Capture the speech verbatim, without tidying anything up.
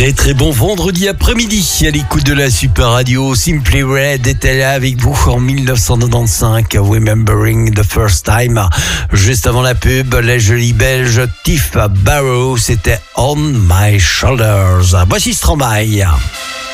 Très très bon vendredi après-midi à l'écoute de la Super Radio. Simply Red était là avec vous en dix-neuf cent quatre-vingt-quinze, Remembering the First Time. Juste avant la pub, la jolie belge Tiff Barrow, c'était On My Shoulders. Voici Stromae.